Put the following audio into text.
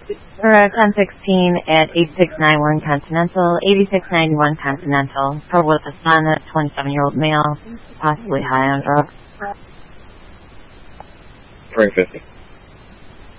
Or 1016 at 8691 Continental, 8691 Continental, for with a son, a 27-year-old male, possibly high on drugs. Ring 50.